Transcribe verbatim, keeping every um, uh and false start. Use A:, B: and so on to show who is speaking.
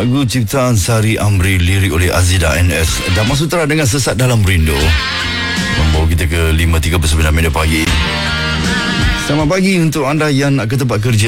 A: Lagu ciptaan Sari Amri, lirik oleh Azida N S, Damar Sutra dengan Sesat Dalam Rindu, membawa kita ke lima tiga puluh sembilan minit pagi. Selamat pagi untuk anda yang nak ke tempat kerja.